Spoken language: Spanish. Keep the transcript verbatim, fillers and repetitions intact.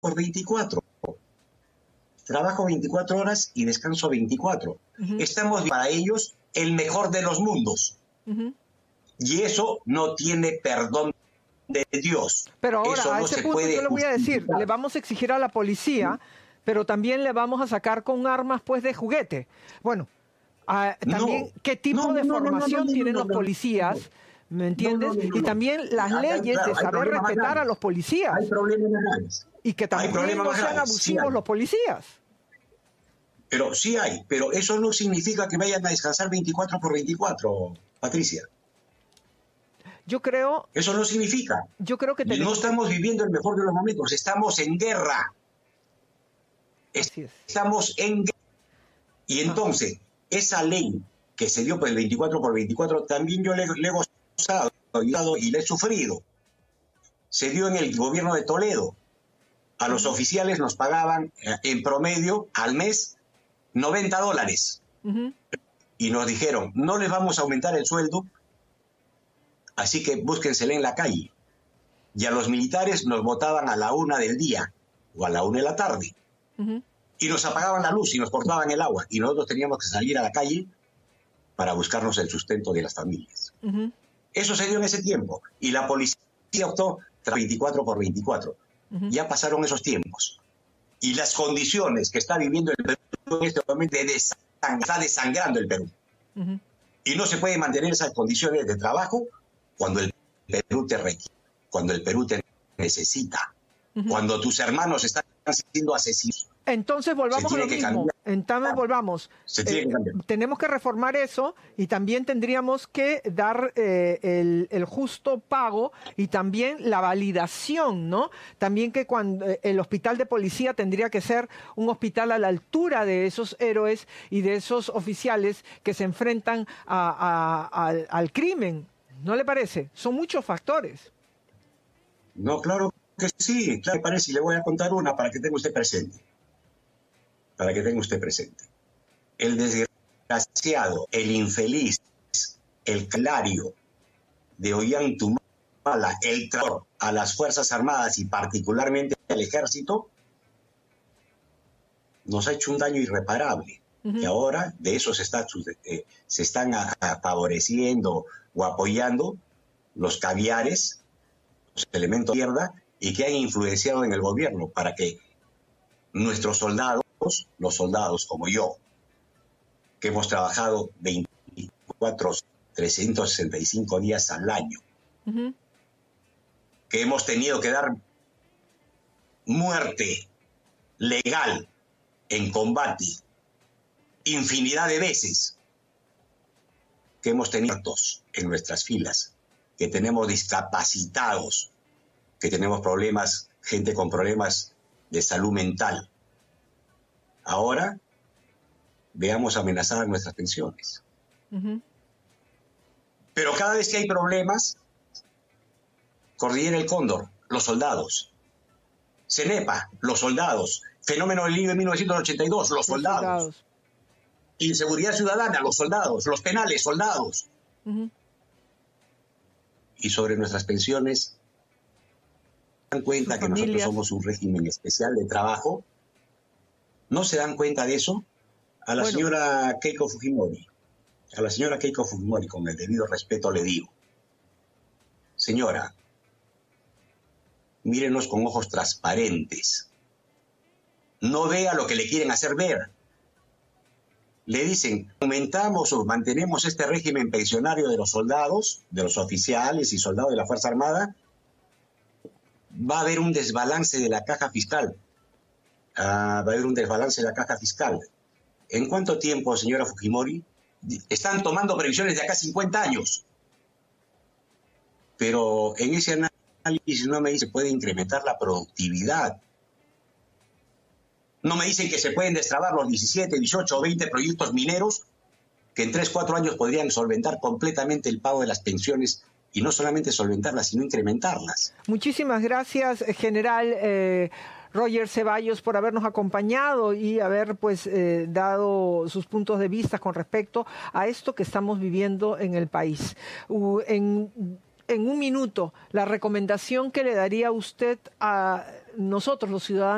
por veinticuatro. Trabajo veinticuatro horas y descanso veinticuatro. Uh-huh. Estamos para ellos el mejor de los mundos. Uh-huh. Y eso no tiene perdón de Dios. Pero ahora, eso a no ese se punto puede yo le voy a decir, justificar. le vamos a exigir a la policía, ¿sí? Pero también le vamos a sacar con armas pues de juguete. Bueno, uh, también no, qué tipo no, de no, formación no, no, no, tienen no, los no, policías, ¿me entiendes? No, no, no, no, y también no. las Hay, leyes claro, de saber respetar a los policías. Hay problemas más grandes. Y que también no sean abusivos sí los policías. Pero sí hay, pero eso no significa que vayan a descansar veinticuatro por veinticuatro, Patricia. Yo creo... Eso no significa. Yo creo que tenemos... No estamos viviendo el mejor de los momentos, estamos en guerra. Así es. Estamos en guerra. Y entonces, esa ley que se dio por el veinticuatro por veinticuatro, también yo le, le he gozado y le he sufrido. Se dio en el gobierno de Toledo. A los uh-huh. oficiales nos pagaban en promedio al mes noventa dólares. Uh-huh. Y nos dijeron, no les vamos a aumentar el sueldo, así que búsquensela en la calle. Y a los militares nos votaban a la una del día o a la una de la tarde. Uh-huh. Y nos apagaban la luz y nos cortaban el agua. Y nosotros teníamos que salir a la calle para buscarnos el sustento de las familias. Uh-huh. Eso se dio en ese tiempo. Y la policía optó veinticuatro por veinticuatro. Uh-huh. Ya pasaron esos tiempos. Y las condiciones que está viviendo el Perú en este momento de desang- está desangrando el Perú. Uh-huh. Y no se puede mantener esas condiciones de trabajo cuando el Perú te requiere, cuando el Perú te necesita, uh-huh. cuando tus hermanos están siendo asesinados. Entonces volvamos a lo mismo. Entonces volvamos. Se tiene eh, que cambiar. Tenemos que reformar eso y también tendríamos que dar eh, el, el justo pago y también la validación, ¿no? También que cuando eh, el hospital de policía tendría que ser un hospital a la altura de esos héroes y de esos oficiales que se enfrentan a, a, a, al, al crimen. ¿No le parece? Son muchos factores. No, claro que sí, claro que parece. Y le voy a contar una para que tenga usted presente. Para que tenga usted presente. El desgraciado, el infeliz, el clario de Ollantumala, el traidor a las Fuerzas Armadas y particularmente al Ejército, nos ha hecho un daño irreparable. Uh-huh. Y ahora de eso se, está, eh, se están a, a favoreciendo o apoyando los caviares, los elementos de izquierda, y que han influenciado en el gobierno para que nuestros soldados, los soldados como yo, que hemos trabajado veinticuatro, trescientos sesenta y cinco días al año, uh-huh. que hemos tenido que dar muerte legal en combate infinidad de veces, que hemos tenido muertos en nuestras filas, que tenemos discapacitados, que tenemos problemas, gente con problemas de salud mental. Ahora veamos amenazadas nuestras pensiones. Uh-huh. Pero cada vez que hay problemas, Cordillera El Cóndor, los soldados. CENEPA, los soldados. Fenómeno del Niño de mil novecientos ochenta y dos, los, los soldados. soldados. Inseguridad ciudadana, los soldados. Los penales, soldados. Uh-huh. Y sobre nuestras pensiones, ¿se dan cuenta que familias? Nosotros somos un régimen especial de trabajo? ¿No se dan cuenta de eso? A la bueno. señora Keiko Fujimori, a la señora Keiko Fujimori, con el debido respeto le digo, señora, mírenos con ojos transparentes. No vea lo que le quieren hacer ver. Le dicen, aumentamos o mantenemos este régimen pensionario de los soldados, de los oficiales y soldados de la Fuerza Armada, va a haber un desbalance de la caja fiscal. Uh, va a haber un desbalance de la caja fiscal. ¿En cuánto tiempo, señora Fujimori? Están tomando previsiones de acá cincuenta años. Pero en ese análisis no me dice que puede incrementar la productividad. No me dicen que se pueden destrabar los diecisiete, dieciocho o veinte proyectos mineros que en tres, cuatro años podrían solventar completamente el pago de las pensiones. Y no solamente solventarlas, sino incrementarlas. Muchísimas gracias, general eh, Roger Ceballos, por habernos acompañado y haber pues eh, dado sus puntos de vista con respecto a esto que estamos viviendo en el país. Uh, en, en un minuto, la recomendación que le daría usted a nosotros, los ciudadanos,